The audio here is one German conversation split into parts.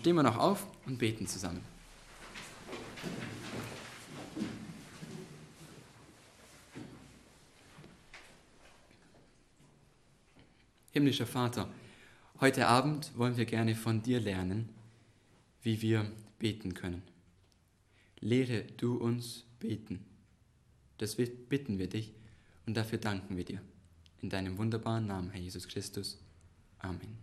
stehen wir noch auf und beten zusammen. Himmlischer Vater, heute Abend wollen wir gerne von dir lernen, wie wir beten können. Lehre du uns beten. Das bitten wir dich und dafür danken wir dir. In deinem wunderbaren Namen, Herr Jesus Christus. Amen.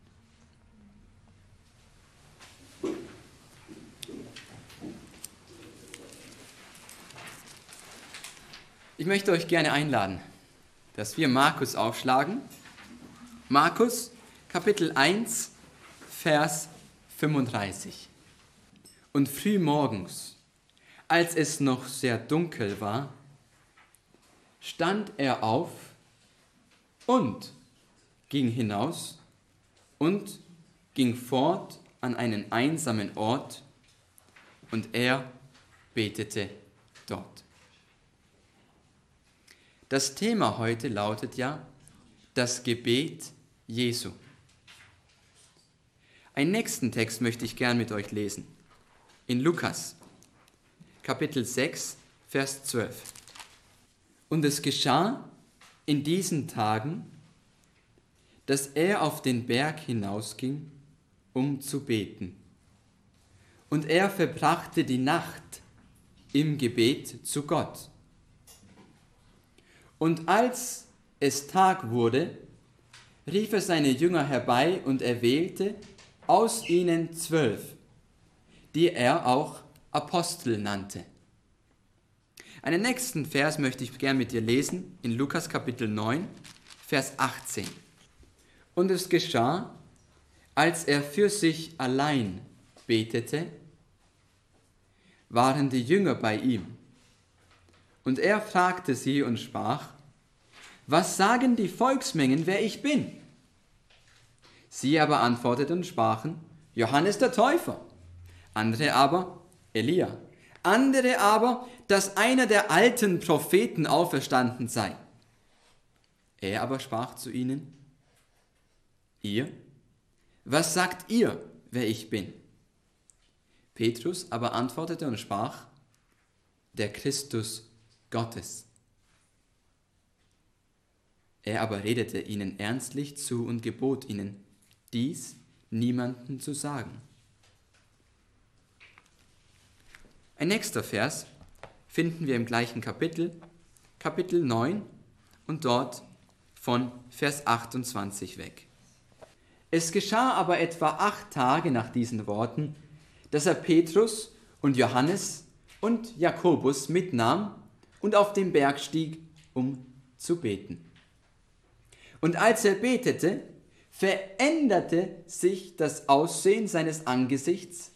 Ich möchte euch gerne einladen, dass wir Markus aufschlagen. Markus, Kapitel 1, Vers 35. Und früh morgens, als es noch sehr dunkel war, stand er auf und ging hinaus und ging fort an einen einsamen Ort, und er betete dort. Das Thema heute lautet ja das Gebet Jesu. Einen nächsten Text möchte ich gern mit euch lesen. In Lukas, Kapitel 6, Vers 12. Und es geschah in diesen Tagen, dass er auf den Berg hinausging, um zu beten. Und er verbrachte die Nacht im Gebet zu Gott. Und als es Tag wurde, rief er seine Jünger herbei und erwählte aus ihnen 12, die er auch Apostel nannte. Einen nächsten Vers möchte ich gern mit dir lesen, in Lukas Kapitel 9, Vers 18. Und es geschah, als er für sich allein betete, waren die Jünger bei ihm. Und er fragte sie und sprach: Was sagen die Volksmengen, wer ich bin? Sie aber antworteten und sprachen: Johannes der Täufer. Andere aber: Elia. Andere aber, dass einer der alten Propheten auferstanden sei. Er aber sprach zu ihnen: Ihr? Was sagt ihr, wer ich bin? Petrus aber antwortete und sprach: Der Christus Gottes. Er aber redete ihnen ernstlich zu und gebot ihnen, dies niemandem zu sagen. Ein nächster Vers finden wir im gleichen Kapitel, Kapitel 9, und dort von Vers 28 weg. Es geschah aber etwa 8 Tage nach diesen Worten, dass er Petrus und Johannes und Jakobus mitnahm und auf den Berg stieg, um zu beten. Und als er betete, veränderte sich das Aussehen seines Angesichts,